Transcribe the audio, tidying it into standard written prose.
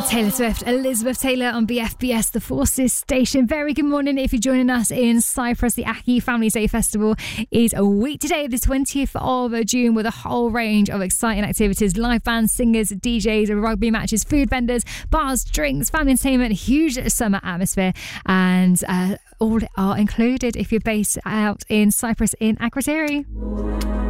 Taylor Swift, Elizabeth Taylor on BFBS, the Forces station. Very good morning if you're joining us in Cyprus. The Aki Families Day Festival is a week today, the 20th of June, with a whole range of exciting activities. Live bands, singers, DJs, rugby matches, food vendors, bars, drinks, family entertainment, huge summer atmosphere. And all are included if you're based out in Cyprus in Akrotiri.